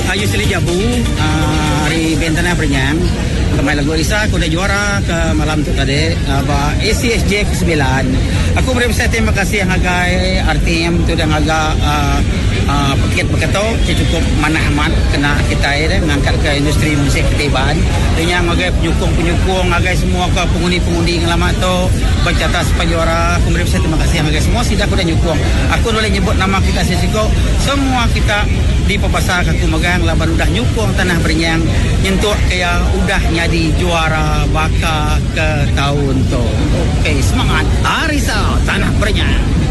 Yusli Jabu, hari Bentana Perenyang. Kemai lagu Isa, aku dah juara ke malam tu tadi. ACSJ ke-9. Aku beri besar terima kasih yang agai RTM tu dan agak paket berkata cukup manah amat kena kita mengangkat ke industri musik ketiban. Dengan agai penyukung, agai semua ke pengundi-pengundi yang lama tu bercatat sebagai juara. Aku beri besar terima kasih yang agai semua sidak aku dah nyukung. Aku boleh nyebut nama kita sesiko. Semua kita di Papasar aku megang laban udah nyukung Tanah Berenyang nyentuh kaya udah nyadi juara baka ke tahun tu. Okey, semangat Arisa Tanah Berenyang.